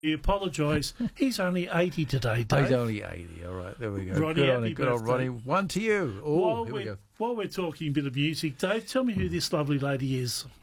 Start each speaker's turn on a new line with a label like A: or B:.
A: We apologise. He's only 80 today, Dave.
B: He's only 80. All right, there we go.
A: Ronnie,
B: good on
A: happy
B: it. Good on
A: birthday.
B: Ronnie. One to you. Oh, here we go.
A: While we're talking a bit of music, Dave, tell me who this lovely lady is.